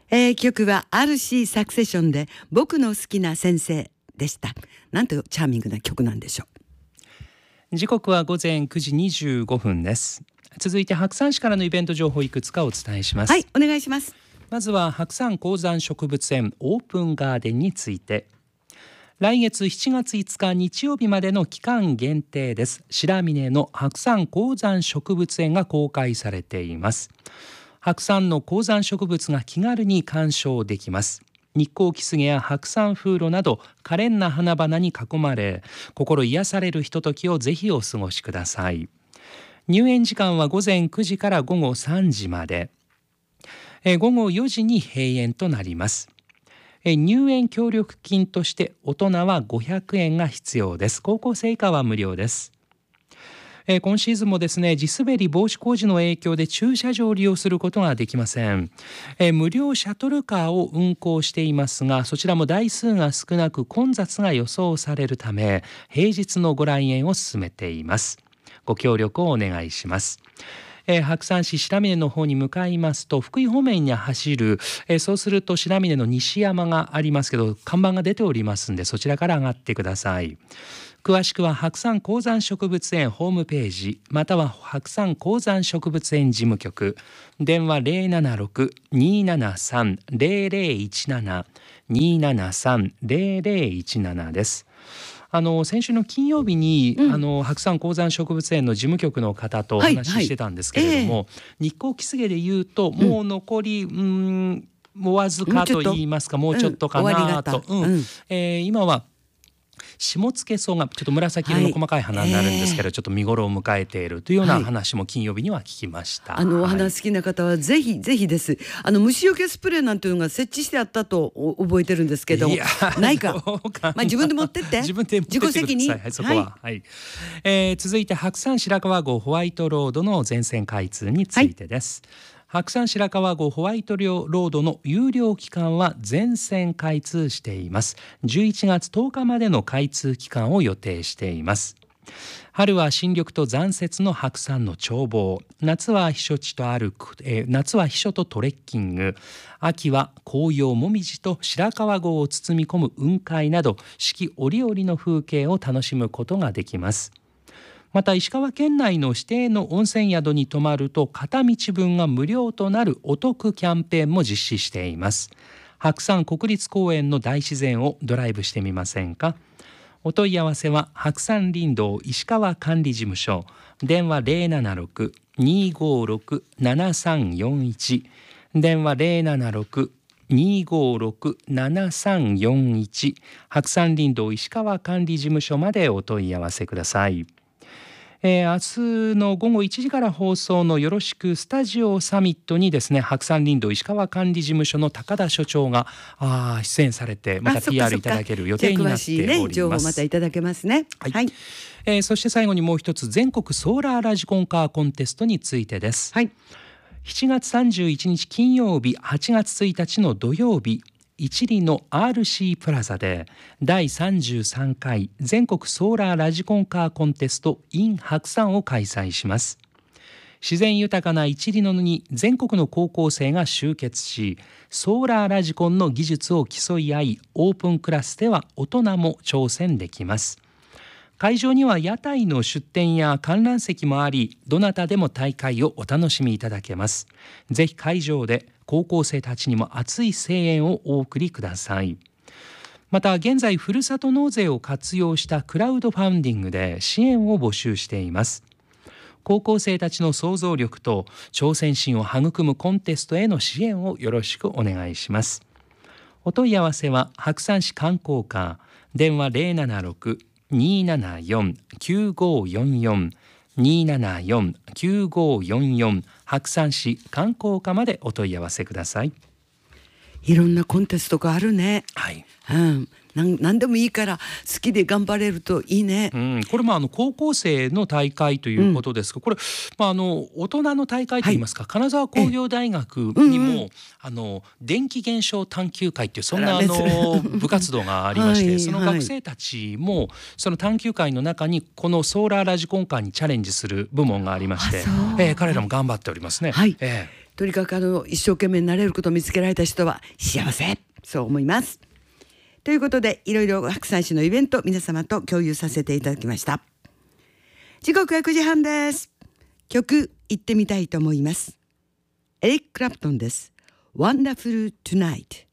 曲は RC サクセションで僕の好きな先生でした。なんとチャーミングな曲なんでしょう。時刻は午前9時25分です。続いて白山市からのイベント情報いくつかお伝えします。 はい、お願いします。 まずは白山高山植物園オープンガーデンについて。来月7月5日日曜日までの期間限定です。白峰の白山高山植物園が公開されています。白山の高山植物が気軽に鑑賞できます。日光キスゲや白山風呂など可憐な花々に囲まれ、心癒されるひとときをぜひお過ごしください。入園時間は午前9時から午後3時まで、午後4時に閉園となります。入園協力金として大人は500円が必要です。高校生以下は無料です。今シーズンもですね、地滑り防止工事の影響で駐車場を利用することができません。無料シャトルカーを運行していますが、そちらも台数が少なく混雑が予想されるため、平日のご来園を進めています。ご協力をお願いします。白山市白峰の方に向かいますと、福井方面に走る、そうすると白峰の西山がありますけど、看板が出ておりますので、そちらから上がってください。詳しくは白山高山植物園ホームページ、または白山高山植物園事務局、電話 076-273-0017 273-0017 です。先週の金曜日に、白山高山植物園の事務局の方とお話ししてたんですけれども、日光キスゲでいうともう残り、おわずかと言いますか、もうちょっとかなと、今は下野草がちょっと紫色の細かい花になるんですけど、ちょっと見頃を迎えているというような話も金曜日には聞きました。 お花好きな方はぜひぜひです。虫除けスプレーなんていうのが設置してあったと覚えてるんですけど、ないか自分で持ってって自己責任、 そこは、続いて白山白川郷ホワイトロードの全線開通についてです。白山白川郷ホワイトロードの有料期間は全線開通しています。11月10日までの開通期間を予定しています。春は新緑と残雪の白山の眺望、夏は避暑地と歩く、夏は避暑とトレッキング、秋は紅葉もみじと白川郷を包み込む雲海など四季折々の風景を楽しむことができます。また石川県内の指定の温泉宿に泊まると片道分が無料となるお得キャンペーンも実施しています。白山国立公園の大自然をドライブしてみませんか。お問い合わせは白山林道石川管理事務所、電話 076-256-7341 電話 076-256-7341 白山林道石川管理事務所までお問い合わせください。明日の午後1時から放送のよろしくスタジオサミットにですね、白山林道石川管理事務所の高田所長が出演されて、また PR いただける予定になっております。 情報またいただけますね。 そして最後にもう一つ、全国ソーラーラジコンカーコンテストについてです。7月31日金曜日、8月1日の土曜日、一里の RC プラザで第33回全国ソーラーラジコンカーコンテスト in 白山を開催します。自然豊かな一里のに全国の高校生が集結し、ソーラーラジコンの技術を競い合い、オープンクラスでは大人も挑戦できます。会場には屋台の出店や観覧席もあり、どなたでも大会をお楽しみいただけます。ぜひ会場で高校生たちにも熱い声援をお送りください。また現在ふるさと納税を活用したクラウドファンディングで支援を募集しています。高校生たちの創造力と挑戦心を育むコンテストへの支援をよろしくお願いします。お問い合わせは白山市観光課、電話 076-274-9544 274-9544 白山市観光課までお問い合わせください。 いろんなコンテストがあるね。何でもいいから好きで頑張れるといいね。 これも高校生の大会ということですが、これ、大人の大会といいますか、金沢工業大学にも、電気現象探究会っていうそんな部活動がありまして、その学生たちもその探究会の中にこのソーラーラジコンカーにチャレンジする部門がありまして、彼らも頑張っておりますね。 とにかく一生懸命になれることを見つけられた人は幸せ、そう思います。ということで、いろいろ白山市のイベント皆様と共有させていただきました。時刻は9時半です。曲行ってみたいと思います。エリック・クラプトンです。Wonderful Tonight。